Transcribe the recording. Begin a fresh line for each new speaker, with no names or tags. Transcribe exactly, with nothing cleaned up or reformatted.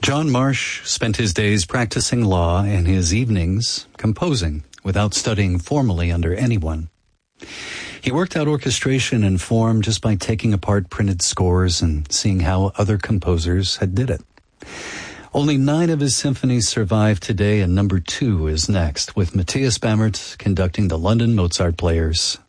John Marsh spent his days practicing law and his evenings composing without studying formally under anyone. He worked out orchestration and form just by taking apart printed scores and seeing how other composers had did it. Only nine of his symphonies survive today, and number two is next, with Matthias Bamert conducting the London Mozart Players